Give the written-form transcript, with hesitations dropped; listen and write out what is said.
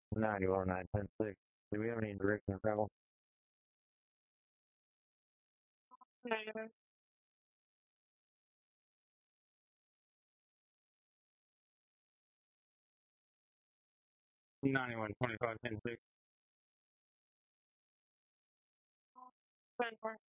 91.910.6. Do we have any direction of travel? Negative. 91.25.10.6. 10-4.